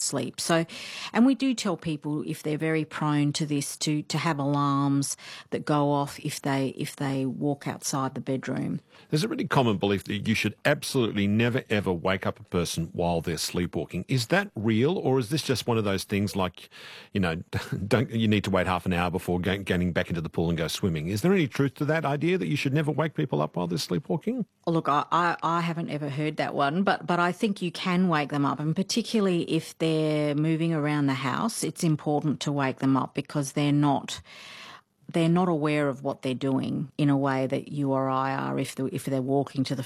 sleep. So, and we do tell people if they're very prone to this to have alarms that go off if they walk outside the bedroom. There's a really common belief that you should absolutely never ever wake up a person while they're sleepwalking. Is that real, or is this just one of those things like, don't you need to wait half an hour before getting back into the pool and go swimming? Is there any truth to that idea that you should never wake people up while they're sleepwalking? Look, I haven't ever heard that one, but I think you can wake them up, and particularly if they're moving around the house, it's important to wake them up because they're not aware of what they're doing in a way that you or I are if they're walking to the